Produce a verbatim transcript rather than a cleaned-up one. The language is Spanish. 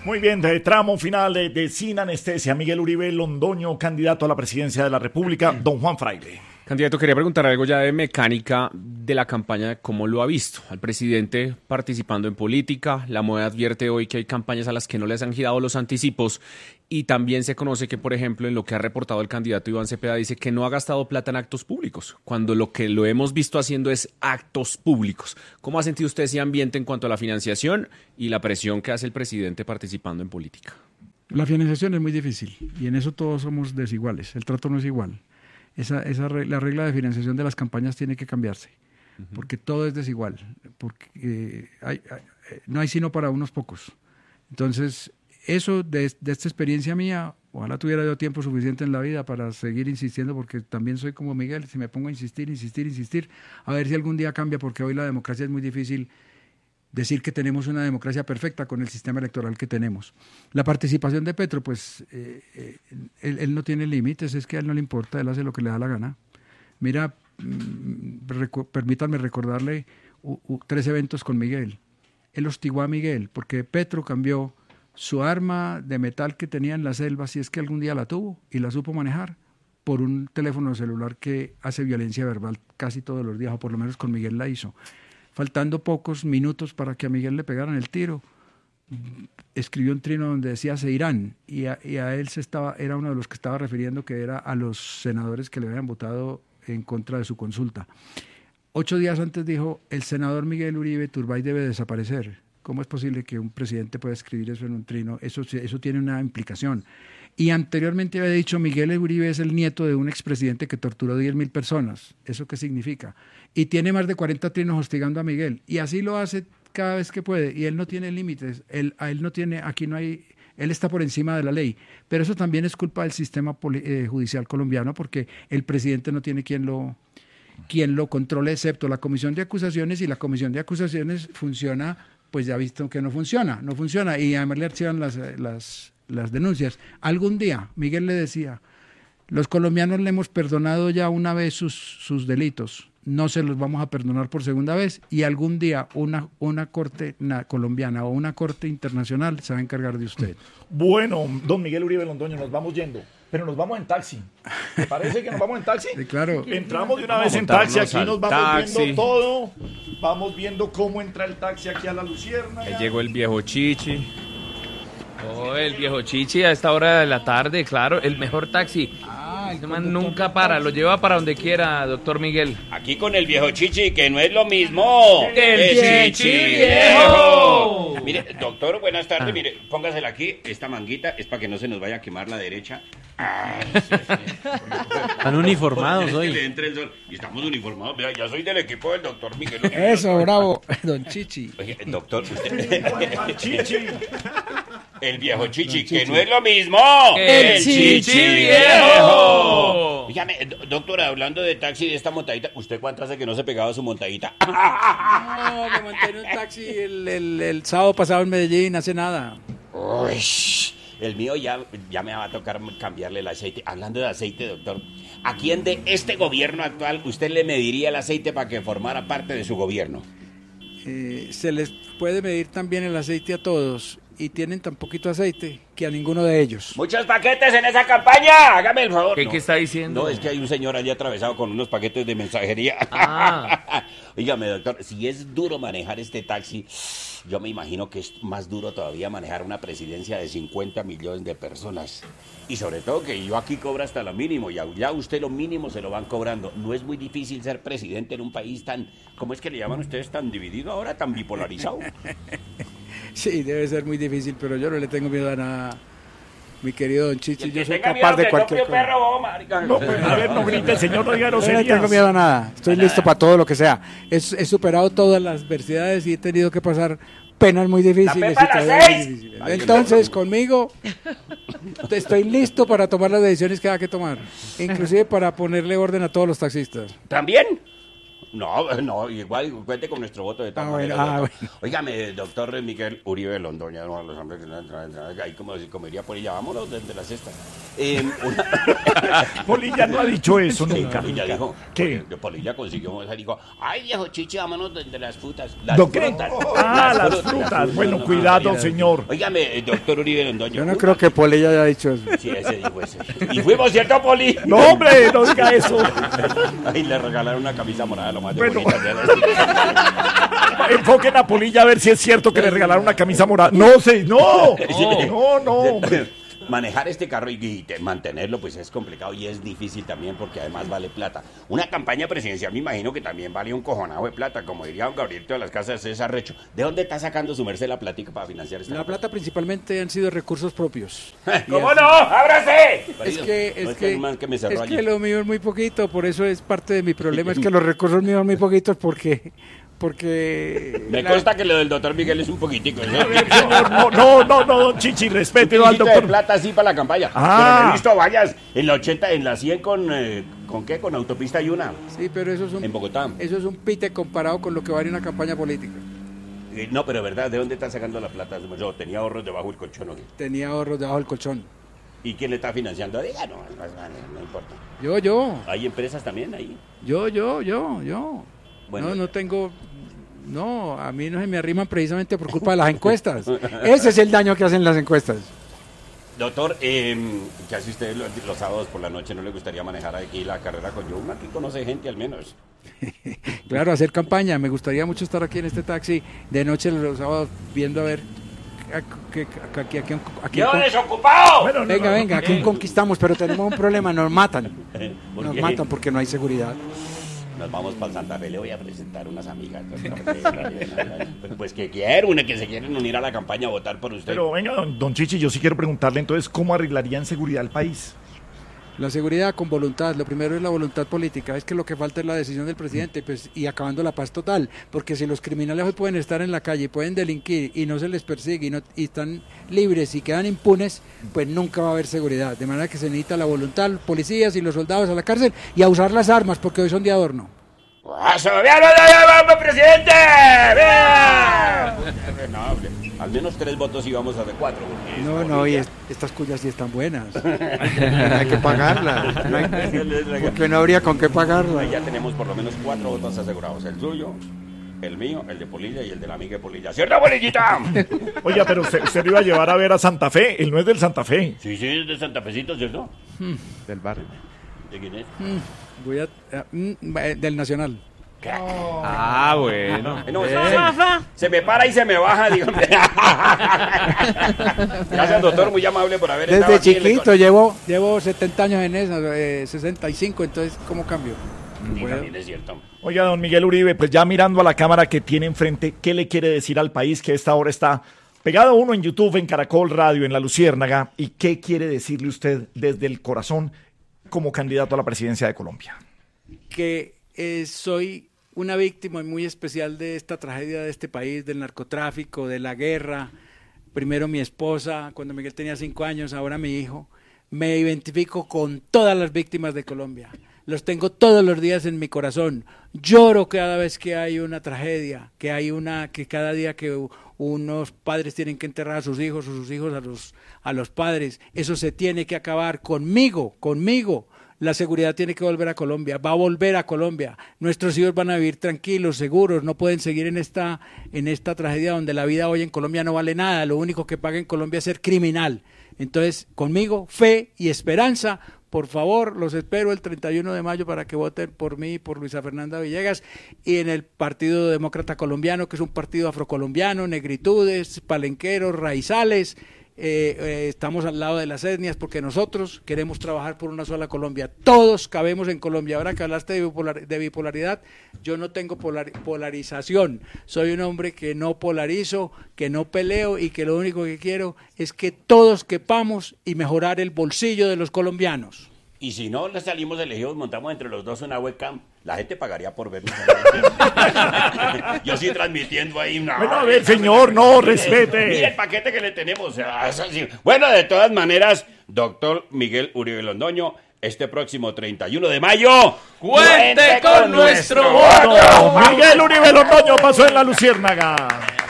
Muy bien, de tramo final de, de Sin Anestesia, Miguel Uribe Londoño, candidato a la presidencia de la República, don Juan Fraile. Candidato, quería preguntar algo ya de mecánica de la campaña, ¿cómo lo ha visto? Al presidente participando en política, la moda advierte hoy que hay campañas a las que no les han girado los anticipos y también se conoce que, por ejemplo, en lo que ha reportado el candidato Iván Cepeda, dice que no ha gastado plata en actos públicos, cuando lo que lo hemos visto haciendo es actos públicos. ¿Cómo ha sentido usted ese ambiente en cuanto a la financiación y la presión que hace el presidente participando en política? La financiación es muy difícil y en eso todos somos desiguales, el trato no es igual. Esa, esa la regla de financiación de las campañas tiene que cambiarse, uh-huh. porque todo es desigual, porque eh, hay, hay, no hay sino para unos pocos. Entonces, eso de, de esta experiencia mía, ojalá tuviera yo tiempo suficiente en la vida para seguir insistiendo, porque también soy como Miguel, si me pongo a insistir, insistir, insistir, a ver si algún día cambia, porque hoy la democracia es muy difícil decir que tenemos una democracia perfecta con el sistema electoral que tenemos. La participación de Petro, pues eh, eh, él, él no tiene límites, es que a él no le importa, él hace lo que le da la gana. Mira, mm, recu- permítanme recordarle uh, uh, tres eventos con Miguel. Él hostigó a Miguel porque Petro cambió su arma de metal que tenía en la selva, si es que algún día la tuvo y la supo manejar, por un teléfono celular que hace violencia verbal casi todos los días, o por lo menos con Miguel la hizo. Faltando pocos minutos para que a Miguel le pegaran el tiro, escribió un trino donde decía se irán, y a, y a él se estaba, era uno de los que estaba refiriendo que era a los senadores que le habían votado en contra de su consulta. Ocho días antes dijo, el senador Miguel Uribe Turbay debe desaparecer. ¿Cómo es posible que un presidente pueda escribir eso en un trino? Eso, eso tiene una implicación. Y anteriormente había dicho, Miguel Uribe es el nieto de un expresidente que torturó diez mil personas. ¿Eso qué significa? Y tiene más de cuarenta trinos hostigando a Miguel. Y así lo hace cada vez que puede. Y él no tiene límites. Él, a él no tiene, aquí no hay, él está por encima de la ley. Pero eso también es culpa del sistema poli, eh, judicial colombiano, porque el presidente no tiene quien lo, quien lo controle, excepto la comisión de acusaciones. Y la comisión de acusaciones funciona, pues ya visto que no funciona. No funciona. Y además le archivan las... las las denuncias. Algún día, Miguel le decía, los colombianos le hemos perdonado ya una vez sus, sus delitos, no se los vamos a perdonar por segunda vez, y algún día una, una corte na, colombiana o una corte internacional se va a encargar de usted. Bueno, don Miguel Uribe Londoño, nos vamos yendo, pero nos vamos en taxi. ¿Te parece que nos vamos en taxi? Sí, claro. Entramos de una vez en taxi, aquí nos vamos taxi. viendo todo, vamos viendo cómo entra el taxi aquí a la Lucierna. Ahí llegó el viejo Chichi. Oh, el viejo Chichi a esta hora de la tarde, claro, el mejor taxi. Ah, el man nunca para, lo lleva para donde quiera, doctor Miguel. Aquí con el viejo Chichi, que no es lo mismo. ¡El, el Chichi viejo! Mire, doctor, buenas tardes, ah. mire, póngasela aquí, esta manguita es para que no se nos vaya a quemar la derecha. Ah, sí, sí. Están uniformados hoy. Que le entre el sol. Y estamos uniformados, vea, ya soy del equipo del doctor Miguel. Eso, bravo, don Chichi. Oye, doctor, usted... Chichi. El viejo Chichi, que no es lo mismo. El, el Chichi, Chichi viejo. Dígame, doctora, hablando de taxi, de esta montadita, ¿usted cuánto hace que no se pegaba su montadita? No, me monté en un taxi el, el, el sábado pasado en Medellín, hace nada. Uy, el mío ya, ya me va a tocar cambiarle el aceite. Hablando de aceite, doctor, ¿a quién de este gobierno actual usted le mediría el aceite para que formara parte de su gobierno? Eh, se les puede medir también el aceite a todos. Y tienen tan poquito aceite que a ninguno de ellos. ¡Muchos paquetes en esa campaña! Hágame el favor. ¿Qué, no, ¿qué está diciendo? No, es que hay un señor allí atravesado con unos paquetes de mensajería. Ah. Dígame, doctor, si es duro manejar este taxi, yo me imagino que es más duro todavía manejar una presidencia de cincuenta millones de personas. Y sobre todo que yo aquí cobro hasta lo mínimo, y ya usted lo mínimo se lo van cobrando. No es muy difícil ser presidente en un país tan, ¿cómo es que le llaman ustedes, tan dividido ahora, tan bipolarizado? Sí, debe ser muy difícil, pero yo no le tengo miedo a nada, mi querido don Chichi. Yo soy capaz capaz de cualquier cosa. Perro, oh, marica. No, pues, a ver, no grite, señor, no diga groserías. No tengo miedo a nada, estoy Nada. listo para todo lo que sea. He, he superado todas las adversidades y he tenido que pasar penas muy difíciles. La y pepa a las tareas muy seis. difíciles. Entonces, conmigo, estoy listo para tomar las decisiones que haya que tomar, inclusive para ponerle orden a todos los taxistas. ¿También? No, no, igual cuente con nuestro voto de todas Ah, bueno, maneras, ah, doctor. bueno. Óigame, doctor Miguel Uribe Londoño, no, los hombres, ahí como, como diría Polilla, vámonos desde la cesta. Eh, una... Polilla no ha dicho eso Sí, nunca. Polilla dijo, ¿Qué? Polilla, Polilla consiguió, esa dijo, ay viejo chichi, vámonos desde las frutas. Las ¿Lo qué? frutas. Ah, las frutas. Bueno, no, cuidado, no, señor. Óigame, eh, doctor Uribe Londoño. Yo no creo que Polilla haya dicho eso. Sí, ese dijo ese. Y fuimos, ¿cierto, Poli? No, hombre, no diga eso. Ay, le regalaron una camisa morada, lo más de Bueno. bonita. Enfoquen a Polilla a ver si es cierto que le regalaron una camisa morada. No sé, no. No, no, hombre. Manejar este carro y, y te- mantenerlo pues es complicado y es difícil también porque además vale plata. Una campaña presidencial me imagino que también vale un cojonado de plata, como diría don Gabrielito de las Casas, es arrecho. ¿De dónde está sacando su merced la plática para financiar esta La campaña? plata principalmente han sido recursos propios. ¿Cómo no? ¡Ábrase! Es que, es No, que, un man que me cerró es allí. que lo mío es muy poquito, por eso es parte de mi problema, es que los recursos míos son muy poquitos porque... porque Me la- consta que lo del doctor Miguel es un poquitico. ¿no? Señor, no, no, no, no, don Chichi, respete al Poquito de doctor. plata así para la campaña. Ah. Pero no he visto vallas en la ochenta, en la cien con... eh, ¿con qué? Con autopista y una. Sí, pero eso es un, En Bogotá. eso es un pite comparado con lo que vale una campaña política. Eh, No, pero verdad, ¿de dónde está sacando la plata? Yo tenía ahorros debajo del colchón. ¿O qué? Tenía ahorros debajo del colchón. ¿Y quién le está financiando? Diga, no, no, no, no importa. Yo, yo, ¿Hay empresas también ahí? yo, yo, yo, yo. Bueno. no, no tengo... No, a mí no se me arriman precisamente por culpa de las encuestas. Ese es el daño que hacen las encuestas. Doctor, eh, ¿qué hace usted los, los sábados por la noche? ¿No le gustaría manejar aquí la carrera con Yuma? Aquí conoce gente al menos. Claro, hacer campaña. Me gustaría mucho estar aquí en este taxi de noche los sábados viendo a ver a, que- a- aquí, aquí, aquí- ¡Yo desocupado! Bueno, no, venga, no, venga, aquí conquistamos, pero tenemos un problema, nos matan. ¿Por Nos qué? matan porque no hay seguridad. Nos vamos para el Santa Fe, le voy a presentar unas amigas. Pues que quieren, una que se quieren unir a la campaña a votar por usted. Pero venga, don, don Chichi, yo sí quiero preguntarle entonces, ¿cómo arreglaría en seguridad el país? La seguridad con voluntad, lo primero es la voluntad política, es que lo que falta es la decisión del presidente, pues, y acabando la paz total, porque si los criminales hoy pueden estar en la calle, pueden delinquir y no se les persigue y, no, y están libres y quedan impunes, pues nunca va a haber seguridad, de manera que se necesita la voluntad, los policías y los soldados a la cárcel y a usar las armas, porque hoy son de adorno. ¡Eso! ¡Vean, vean, vean, presidente! ¡Vean! No, hombre, al menos tres votos íbamos a de cuatro. porque es No, no, y bonita. es- estas cuyas sí están buenas. Hay que pagarlas, no hay- porque no habría con qué pagarlas. Ya tenemos por lo menos cuatro votos asegurados. El suyo, el mío, el de Polilla y el de la amiga de Polilla. ¿Cierto, Polillita? Oiga, pero usted, usted lo iba a llevar a ver a Santa Fe, él no es del Santa Fe. Sí, sí, es de Santa Fecito, ¿cierto? Del barrio. ¿De quién es? Voy a, ah, mm, eh, del Nacional. Ah, bueno. No, se, se me para y se me baja, dígame. Gracias, doctor, muy amable por haber estado Desde aquí en el- chiquito, llevo, llevo setenta años en esa, eh, sesenta y cinco, entonces, ¿cómo cambio? Sí, también es cierto. Oiga, don Miguel Uribe, pues ya mirando a la cámara que tiene enfrente, ¿qué le quiere decir al país que a esta hora está pegado uno en YouTube, en Caracol Radio, en La Luciérnaga? ¿Y qué quiere decirle usted desde el corazón como candidato a la presidencia de Colombia? Que eh, soy una víctima muy especial de esta tragedia de este país, del narcotráfico, de la guerra. Primero mi esposa, cuando Miguel tenía cinco años, ahora mi hijo. Me identifico con todas las víctimas de Colombia. Los tengo todos los días en mi corazón. Lloro cada vez que hay una tragedia, que hay una, que cada día que u- unos padres tienen que enterrar a sus hijos o sus hijos a los, a los padres. Eso se tiene que acabar conmigo, conmigo. La seguridad tiene que volver a Colombia, va a volver a Colombia. Nuestros hijos van a vivir tranquilos, seguros, no pueden seguir en esta, en esta tragedia donde la vida hoy en Colombia no vale nada. Lo único que paga en Colombia es ser criminal. Entonces, conmigo, fe y esperanza. Por favor, los espero el treinta y uno de mayo para que voten por mí y por Luisa Fernanda Villegas y en el Partido Demócrata Colombiano, que es un partido afrocolombiano, negritudes, palenqueros, raizales. Eh, eh, estamos al lado de las etnias porque nosotros queremos trabajar por una sola Colombia. Todos cabemos en Colombia. Ahora que hablaste de, bipolar, de bipolaridad, yo no tengo polar, polarización. Soy un hombre que no polarizo, que no peleo y que lo único que quiero es que todos quepamos y mejorar el bolsillo de los colombianos. Y si no le salimos elegidos, montamos entre los dos una webcam. La gente pagaría por vernos. Yo sí transmitiendo ahí. No, Bueno, a ver, señor, no, respete. Mire el paquete que le tenemos. O sea, es así. Bueno, de todas maneras, doctor Miguel Uribe Londoño, este próximo treinta y uno de mayo. ¡Cuente con nuestro voto! Miguel Uribe Londoño pasó en La Luciérnaga.